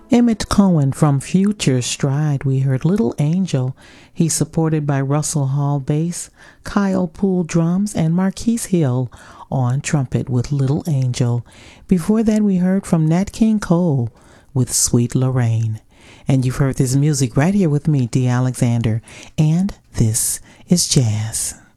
Emmett Cohen from Future Stride, we heard Little Angel. He's supported by Russell Hall bass, Kyle Poole drums, and Marquise Hill on trumpet with Little Angel. Before that, we heard from Nat King Cole with Sweet Lorraine. And you've heard this music right here with me, Dee Alexander, and this is jazz.